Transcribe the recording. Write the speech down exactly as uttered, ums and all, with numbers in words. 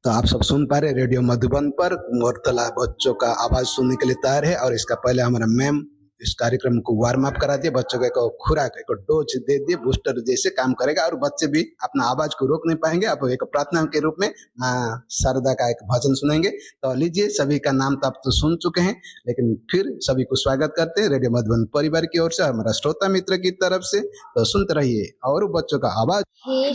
तो आप सब सुन पा रहे रेडियो मधुबन पर मुर्तला बच्चों का आवाज सुनने के लिए तैयार है। और इसका पहले हमारा मैम इस कार्यक्रम को वार्म अप करा दिए, बच्चों को एक खुराक एक डोज दे दिए, बूस्टर जैसे काम करेगा और बच्चे भी अपना आवाज को रोक नहीं पाएंगे। अब एक प्रार्थना के रूप में माँ शारदा का एक भजन सुनेंगे। तो लीजिए, सभी का नाम तो आप तो सुन चुके हैं, लेकिन फिर सभी को स्वागत करते हैं रेडियो मधुबन परिवार की ओर से, हमारा श्रोता मित्र की तरफ से। तो सुनते रहिए और बच्चों का आवाज। हे